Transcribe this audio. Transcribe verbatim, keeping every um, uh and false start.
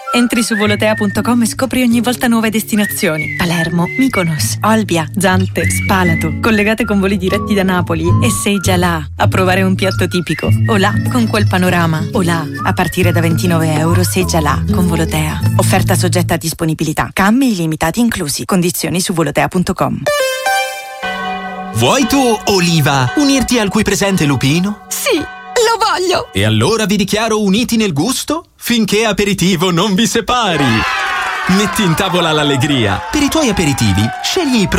Entri su volotea punto com e scopri ogni volta nuove destinazioni. Palermo, Mykonos, Olbia, Zante, Spalato, collegate con voli diretti da Napoli, e sei già là a provare un piatto tipico. O là con quel panorama. O là, a partire da ventinove euro, sei già là con Volotea. Offerta soggetta a disponibilità. Cambi illimitati inclusi. Condizioni su volotea punto com. Vuoi tu, Oliva, unirti al qui presente Lupino? Sì, lo voglio! E allora vi dichiaro uniti nel gusto finché aperitivo non vi separi. Metti in tavola l'allegria. Per i tuoi aperitivi, scegli i